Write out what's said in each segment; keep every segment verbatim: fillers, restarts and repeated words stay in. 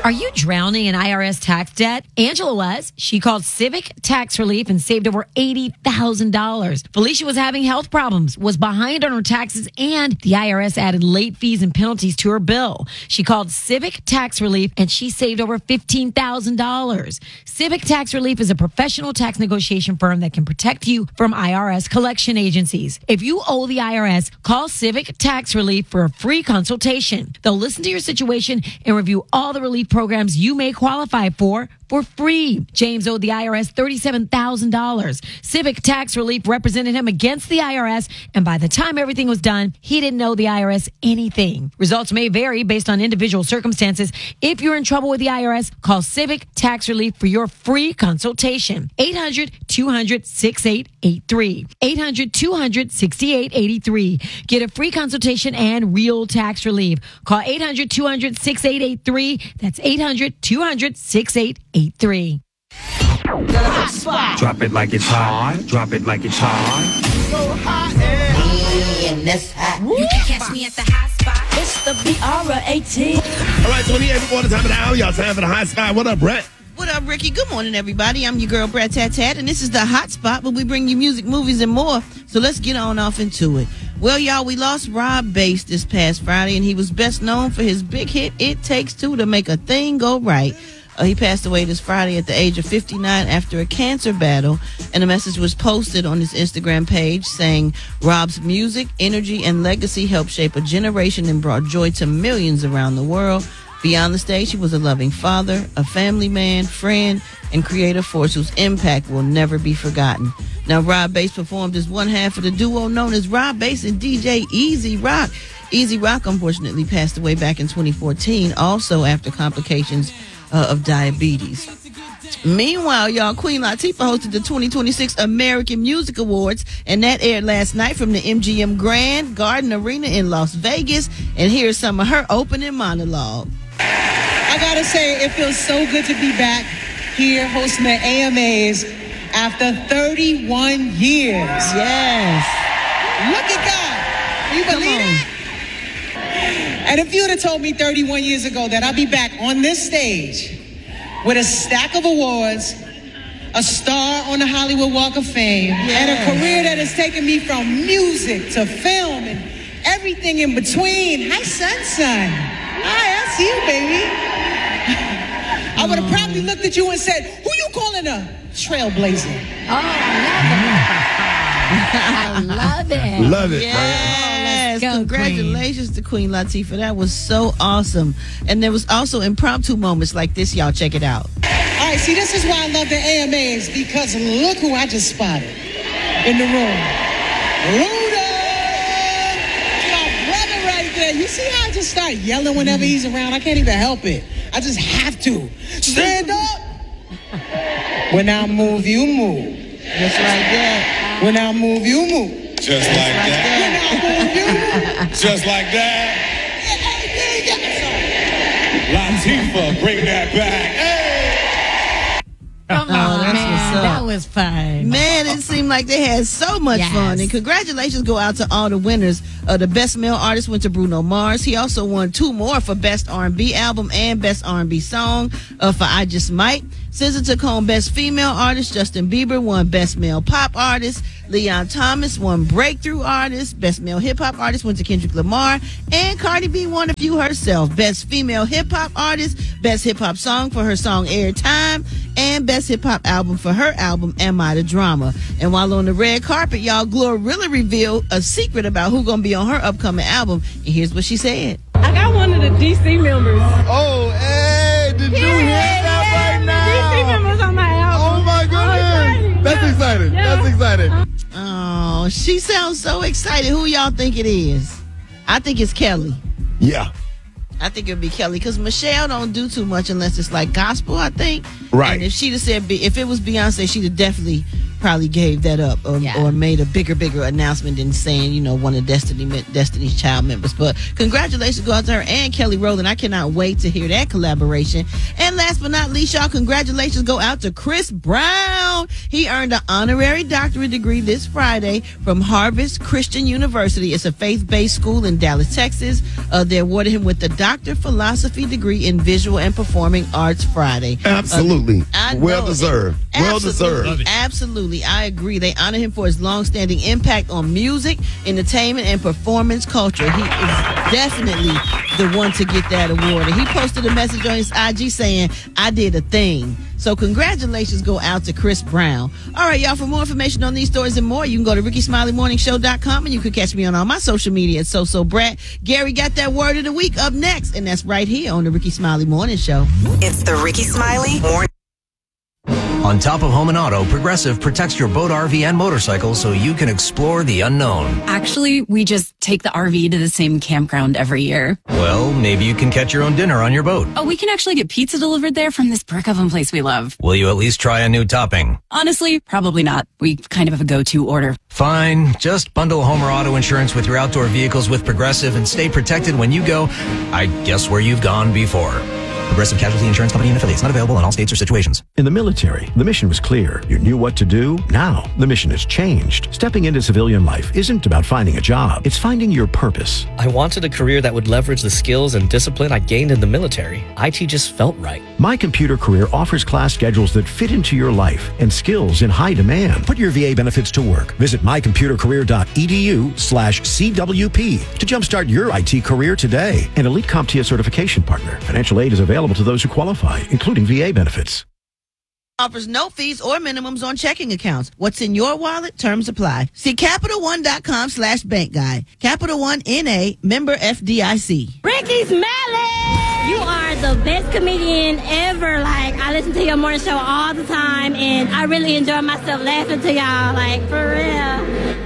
Are you drowning in I R S tax debt? Angela was. She called Civic Tax Relief and saved over eighty thousand dollars. Felicia was having health problems, was behind on her taxes, and the I R S added late fees and penalties to her bill. She called Civic Tax Relief and she saved over fifteen thousand dollars. Civic Tax Relief is a professional tax negotiation firm that can protect you from I R S collection agencies. If you owe the I R S, call Civic Tax Relief for a free consultation. They'll listen to your situation and review all the relief programs you may qualify for for free. James owed the I R S thirty-seven thousand dollars. Civic Tax Relief represented him against the I R S, and by the time everything was done, he didn't owe the I R S anything. Results may vary based on individual circumstances. If you're in trouble with the I R S, call Civic Tax Relief for your free consultation. eight hundred, two hundred, sixty-eight eighty-three. eight hundred, two hundred, sixty-eight eighty-three. Get a free consultation and real tax relief. Call eight hundred, two hundred, sixty-eight eighty-three. That's eight hundred, two hundred, sixty-eight eighty-three. Hot spot. Drop it like it's hot. Drop it like it's hot. So hot and and that's hot. You can catch me at the hot spot. It's the B R eighteen. All right, twenty-eight before the time of the hour. Y'all time for the hot spot. What up, Brett? What up, Ricky? Good morning, everybody. I'm your girl, Brett Tat Tat, and this is the hot spot where we bring you music, movies, and more. So let's get on off into it. Well, y'all, we lost Rob Bass this past Friday, and he was best known for his big hit, It Takes Two to Make a Thing Go Right. Uh, he passed away this Friday at the age of fifty-nine after a cancer battle, and a message was posted on his Instagram page saying, Rob's music, energy, and legacy helped shape a generation and brought joy to millions around the world. Beyond the stage, he was a loving father, a family man, friend, and creative force whose impact will never be forgotten. Now, Rob Bass performed as one half of the duo known as Rob Bass and D J Easy Rock. Easy Rock, unfortunately, passed away back in twenty fourteen, also after complications uh, of diabetes. Meanwhile, y'all, Queen Latifah hosted the twenty twenty-six American Music Awards, and that aired last night from the M G M Grand Garden Arena in Las Vegas. And here's some of her opening monologue. I gotta say, it feels so good to be back here hosting the A M As after thirty-one years. Yes. Look at God. Can you believe it? And if you would have told me thirty-one years ago that I'd be back on this stage with a stack of awards, a star on the Hollywood Walk of Fame, yes, and a career that has taken me from music to film and everything in between. Hi, son, son. Hi, I see you, baby. I would have probably looked at you and said, who you calling a trailblazer? Oh, I love it. I love it. Love it. Yes. Go, Congratulations Queen. to Queen Latifah. That was so awesome. And there was also impromptu moments like this. Y'all check it out. All right, see, this is why I love the A M As, because look who I just spotted in the room. Luda! My brother right there. You see how I just start yelling whenever he's around? I can't even help it. I just have to. Stand up. When I move, you move. Just like that. When I move, you move. Just like, like that. When I move, you move. Just like that. Latifah, bring that back. Hey! Come on, Oh, that's man. what's up. That was fun. Man, it seemed like they had so much Yes. fun. And congratulations go out to all the winners. Uh, the Best Male Artist went to Bruno Mars. He also won two more for Best R and B Album and Best R and B Song uh, for I Just Might. S Z A took home Best Female Artist. Justin Bieber won Best Male Pop Artist. Leon Thomas won Breakthrough Artist. Best Male Hip Hop Artist went to Kendrick Lamar. And Cardi B won a few herself. Best Female Hip Hop Artist, Best Hip Hop Song for her song Airtime, and Best Hip Hop Album for her album Am I the Drama. And while on the red carpet, y'all, Glorilla revealed a secret about who's going to be on her upcoming album. And here's what she said. I got one of the D C members. Oh, hey, did you Yeah, hear that yeah, right the D C now? members on my album. Oh, my goodness. That's Yeah. exciting. Yeah. That's exciting. Oh, she sounds so excited. Who y'all think it is? I think it's Kelly. Yeah. I think it'd be Kelly because Michelle don't do too much unless it's like gospel, I think. Right. And if she'd have said, Be- if it was Beyonce, she'd have definitely probably gave that up or, Yeah. or made a bigger, bigger announcement than saying, you know, one of Destiny Destiny's Child members. But congratulations go out to her and Kelly Rowland. I cannot wait to hear that collaboration. And last but not least, y'all, congratulations go out to Chris Brown. He earned an honorary doctorate degree this Friday from Harvest Christian University. It's a faith-based school in Dallas, Texas. Uh, they awarded him with the Doctor of Philosophy degree in Visual and Performing Arts Friday. Absolutely. Uh, I well know. deserved. Well Absolutely. deserved. Absolutely. I agree. They honor him for his long-standing impact on music, entertainment, and performance culture. He is definitely the one to get that award. And he posted a message on his I G saying, I did a thing. So congratulations go out to Chris Brown. All right, y'all, for more information on these stories and more, you can go to ricky smiley morning show dot com and you can catch me on all my social media at So So Brat. Gary got that word of the week up next, and that's right here on the Ricky Smiley Morning Show. It's the Ricky Smiley Morning. On top of home and auto, Progressive protects your boat, R V, and motorcycle so you can explore the unknown. Actually, we just take the R V to the same campground every year. Well, maybe you can catch your own dinner on your boat. Oh, we can actually get pizza delivered there from this brick oven place we love. Will you at least try a new topping? Honestly, probably not. We kind of have a go-to order. Fine. Just bundle home or auto insurance with your outdoor vehicles with Progressive and stay protected when you go, I guess, where you've gone before. Progressive Casualty Insurance Company and affiliates. Not available in all states or situations. In the military, the mission was clear. You knew what to do. Now, the mission has changed. Stepping into civilian life isn't about finding a job. It's finding your purpose. I wanted a career that would leverage the skills and discipline I gained in the military. I T just felt right. My Computer Career offers class schedules that fit into your life and skills in high demand. Put your V A benefits to work. Visit my computer career dot e d u slash C W P to jumpstart your I T career today. An Elite CompTIA certification partner. Financial aid is available to those who qualify, including V A benefits. Offers no fees or minimums on checking accounts. What's in your wallet? Terms apply. See Capital One dot com slash bank guide. Capital One N A, member F D I C. Ricky Smiley! You are the best comedian ever. Like, I listen to your morning show all the time, and I really enjoy myself laughing to y'all. Like, for real.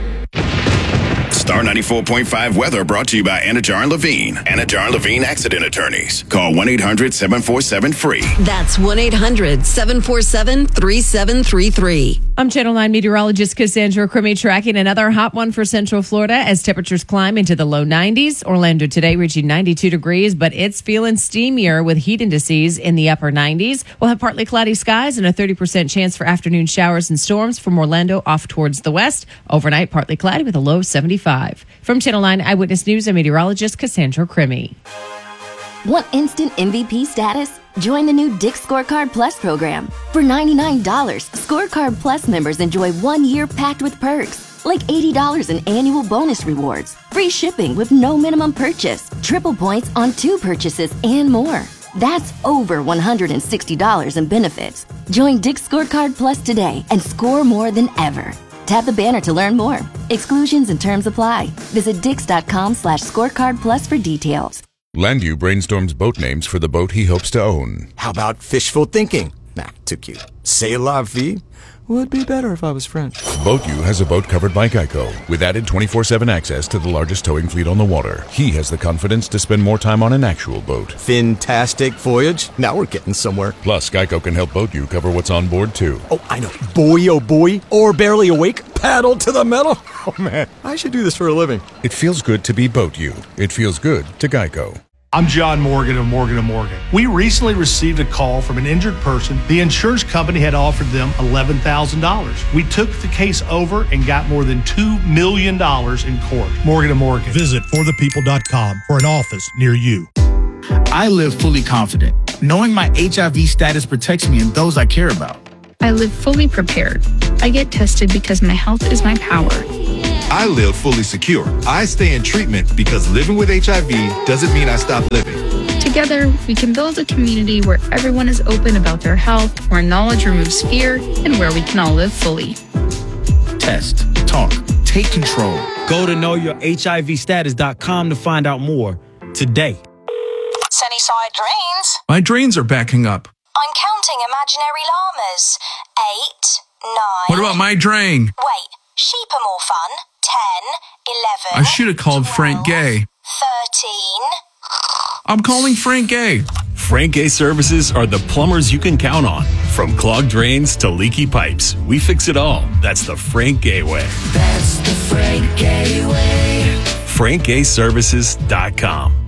Star ninety-four point five weather brought to you by Anajar and Levine. Anajar and Levine Accident Attorneys. Call one eight hundred seven four seven free. That's one eight hundred seven four seven three seven three three. I'm Channel nine meteorologist Cassandra Crimmy tracking another hot one for Central Florida as temperatures climb into the low nineties. Orlando today reaching ninety-two degrees, but it's feeling steamier with heat indices in the upper nineties. We'll have partly cloudy skies and a thirty percent chance for afternoon showers and storms from Orlando off towards the west. Overnight, partly cloudy with a low seventy-five. From Channel nine Eyewitness News, I'm meteorologist Cassandra Crimmy. Want instant M V P status? Join the new Dick's Scorecard Plus program. For ninety-nine dollars, Scorecard Plus members enjoy one year packed with perks, like eighty dollars in annual bonus rewards, free shipping with no minimum purchase, triple points on two purchases, and more. That's over one hundred sixty dollars in benefits. Join Dick's Scorecard Plus today and score more than ever. Tap the banner to learn more. Exclusions and terms apply. Visit dix.com slash scorecard plus for details. Landu brainstorms boat names for the boat he hopes to own. How about fishful thinking? Nah, too cute. C'est la vie? Would be better if I was French. BoatU has a boat covered by Geico with added twenty-four seven access to the largest towing fleet on the water. He has the confidence to spend more time on an actual boat. Fantastic voyage. Now we're getting somewhere. Plus, Geico can help BoatU cover what's on board, too. Oh, I know. Boy, oh boy. Or barely awake. Paddle to the metal. Oh, man. I should do this for a living. It feels good to be BoatU. It feels good to Geico. I'm John Morgan of Morgan and Morgan. We recently received a call from an injured person. The insurance company had offered them eleven thousand dollars. We took the case over and got more than two million dollars in court. Morgan and Morgan. Visit for the people dot com for an office near you. I live fully confident, knowing my H I V status protects me and those I care about. I live fully prepared. I get tested because my health is my power. I live fully secure. I stay in treatment because living with H I V doesn't mean I stop living. Together, we can build a community where everyone is open about their health, where knowledge removes fear, and where we can all live fully. Test, talk, take control. Go to know your H I V status dot com to find out more today. Sunnyside Drains. My drains are backing up. I'm counting imaginary llamas. Eight, nine. What about my drain? Wait, sheep are more fun. Ten, eleven. I should have called Frank Gay. Thirteen. I'm calling Frank Gay. Frank Gay Services are the plumbers you can count on. From clogged drains to leaky pipes, we fix it all. That's the Frank Gay way. That's the Frank Gay way. Frank Gay Services dot com.